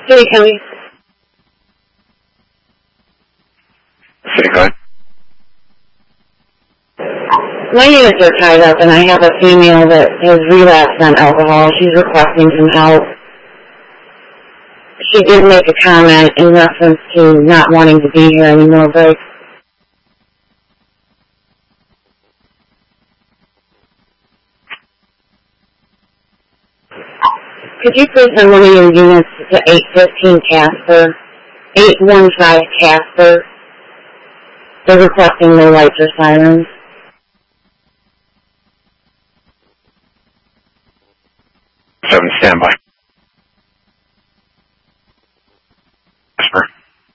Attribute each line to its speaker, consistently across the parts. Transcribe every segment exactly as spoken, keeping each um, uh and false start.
Speaker 1: City County.
Speaker 2: City County.
Speaker 1: My units are tied up, and I have a female that has relapsed on alcohol. She's requesting some help. She did make a comment in reference to not wanting to be here anymore, but could you please send one of your units to eight fifteen Casper, eight one five Casper? They're requesting no lights or sirens.
Speaker 2: Seven, standby. Casper.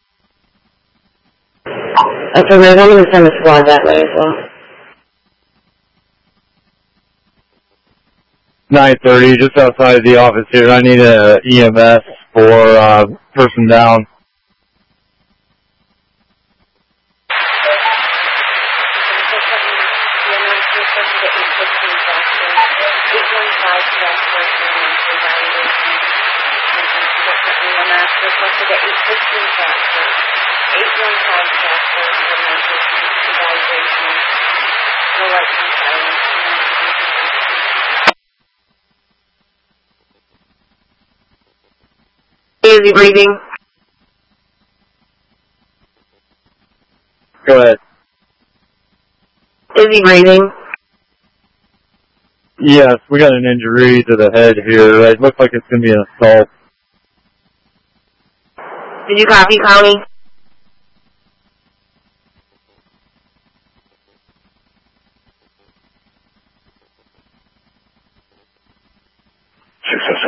Speaker 1: Okay, I'm going to send a squad that way as well.
Speaker 3: nine thirty, just outside the office here. I need a E M S for uh, person down.
Speaker 1: Is he breathing?
Speaker 3: Go ahead.
Speaker 1: Is he breathing?
Speaker 3: Yes, we got an injury to the head here. It looks like it's going to be an assault.
Speaker 1: Did you copy, County?
Speaker 2: six oh